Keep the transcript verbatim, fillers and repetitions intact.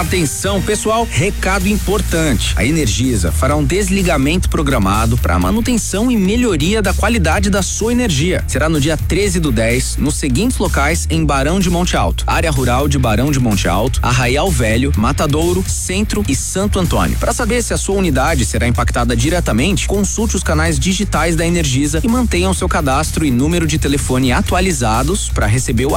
Atenção, pessoal, recado importante. A Energisa fará um desligamento programado para manutenção e melhoria da qualidade da sua energia. Será no dia treze do dez, nos seguintes locais em Barão de Monte Alto: Área Rural de Barão de Monte Alto, Arraial Velho, Matadouro, Centro e Santo Antônio. Para saber se a sua unidade será impactada diretamente, consulte os canais digitais da Energisa e mantenha o seu cadastro e número de telefone atualizados para receber o